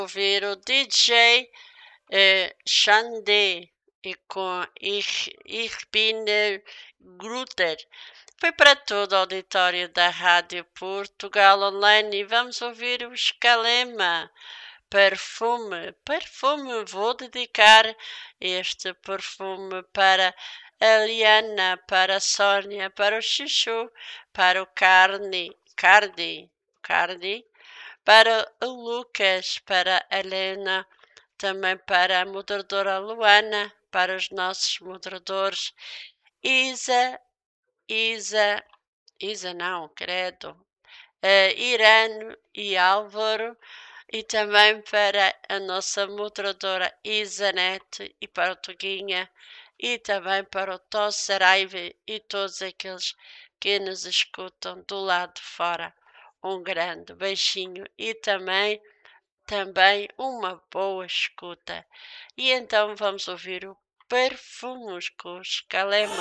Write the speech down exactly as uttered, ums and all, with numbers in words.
ouvir o D J eh, Xandé e com Ich, Ich bin der Grutter. Foi para todo o auditório da Rádio Portugal Online e vamos ouvir o Escalema. Perfume, perfume, vou dedicar este perfume para a Liana, para a Sónia, para o Chuchu, para o Carne, Cardi, Cardi, para o Lucas, para a Helena, também para a moderadora Luana, para os nossos moderadores Isa, Isa, Isa não, credo, uh, Irano e Álvaro, e também para a nossa moderadora Isanete e para o Toguinha, e também para o Tó Saraiva e todos aqueles que nos escutam do lado de fora. Um grande beijinho e também, também uma boa escuta. E então vamos ouvir o Perfumes com Escalema.